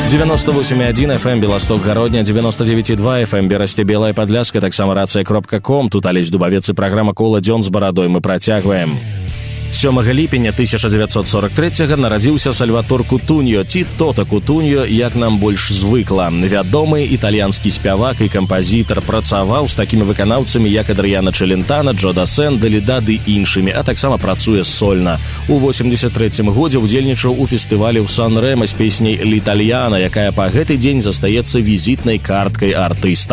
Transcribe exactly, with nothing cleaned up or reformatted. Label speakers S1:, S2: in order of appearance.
S1: девяносто восемь и один эф эм Белосток Гародня, девяносто девять и два эф эм Берасце Белая Падляска, таксама рацыя кропка ком. Тут Алесь Дубавец і праграма «Кола дзён з барадой». Мы працягваем. сёмага ліпеня тысяча дзевяцьсот сорок трэцяга нарадзіўся Сальватор Кутуньо, ці Тота Кутуньо, як нам больш звыкла. Вядомы італьянскі спявак і кампазітар, працаваў з такімі выканаўцамі, як Адрыяна Челентана, Джо Дассен, Даліда ды іншымі, а таксама працуе сольна. У восемьдесят трэцім годзе удзельнічаў у фестывалі ў Сан-Рэма з песняй «L'Italiana», якая па гэты дзень застаецца візітнай карткай артыста.